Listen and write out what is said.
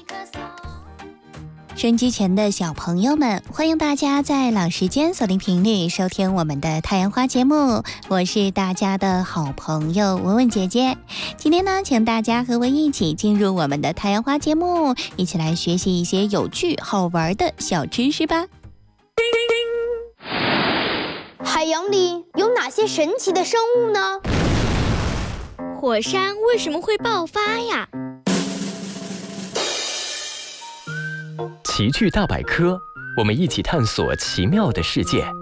收音机前的小朋友们，欢迎大家在老时间锁定频率收听我们的太阳花节目，我是大家的好朋友文文姐姐。今天呢，请大家和我一起进入我们的太阳花节目，一起来学习一些有趣好玩的小知识吧。 海洋里有哪些神奇的生物呢？ 火山为什么会爆发呀？ 奇趣大百科，我们一起探索奇妙的世界。